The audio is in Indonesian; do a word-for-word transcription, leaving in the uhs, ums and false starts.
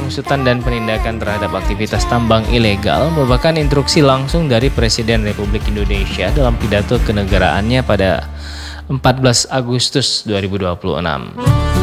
pengusutan dan penindakan terhadap aktivitas tambang ilegal merupakan instruksi langsung dari Presiden Republik Indonesia dalam pidato kenegaraannya pada empat belas Agustus dua ribu dua puluh enam.